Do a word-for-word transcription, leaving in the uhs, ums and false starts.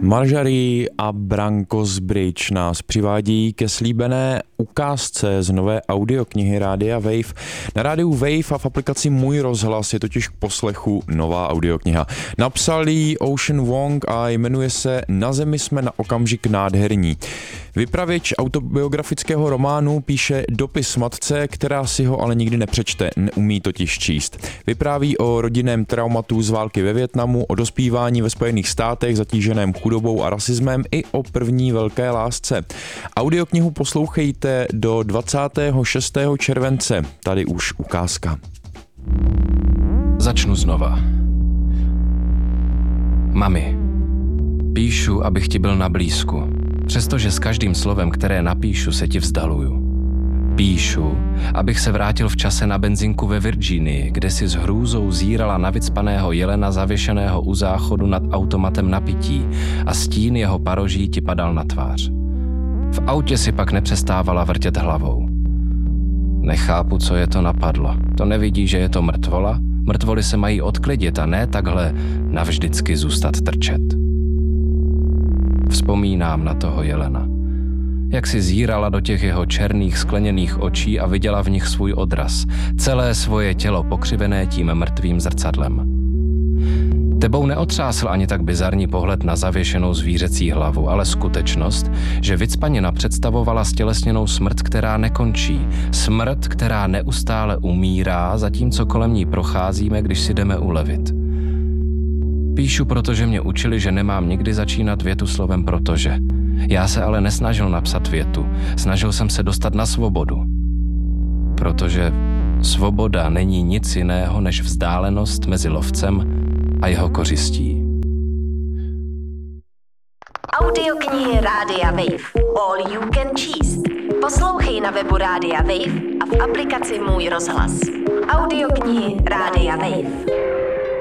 Marjorie a Brankos Bridge nás přivádí ke slíbené ukázce z nové audioknihy Rádia Wave. Na rádiu Wave a v aplikaci Můj rozhlas je totiž k poslechu nová audiokniha. Napsal ji Ocean Wong a jmenuje se Na zemi jsme na okamžik nádherní. Vypravěč autobiografického románu píše dopis matce, která si ho ale nikdy nepřečte, neumí totiž číst. Vypráví o rodinném traumatu z války ve Vietnamu, o dospívání ve Spojených státech zatíženém chudobou a rasismem i o první velké lásce. Audioknihu poslouchejte do dvacátého šestého července. Tady už ukázka. Začnu znova. Mami, píšu, abych ti byl na blízku, přestože s každým slovem, které napíšu, se ti vzdaluju. Píšu, abych se vrátil v čase na benzinku ve Virginii, kde si s hrůzou zírala na vycpaného jelena zavěšeného u záchodu nad automatem na pití a stín jeho paroží ti padal na tvář. V autě si pak nepřestávala vrtět hlavou. Nechápu, co je to napadlo. To nevidí, že je to mrtvola? Mrtvoly se mají odklidit a ne takhle navždycky zůstat trčet. Vzpomínám na toho jelena. Jak si zírala do těch jeho černých skleněných očí a viděla v nich svůj odraz. Celé svoje tělo pokřivené tím mrtvým zrcadlem. Tebou neotřásl ani tak bizarní pohled na zavěšenou zvířecí hlavu, ale skutečnost, že vycpanina představovala stělesněnou smrt, která nekončí. Smrt, která neustále umírá, zatímco kolem ní procházíme, když si jdeme ulevit. Píšu, protože mě učili, že nemám nikdy začínat větu slovem protože. Já se ale nesnažil napsat větu, snažil jsem se dostat na svobodu. Protože svoboda není nic jiného než vzdálenost mezi lovcem a jeho kořistí. Audioknihy Rádia Wave. All you can číst. Poslouchej na webu Rádia Wave a v aplikaci Můj rozhlas. Audioknihy Rádia Wave.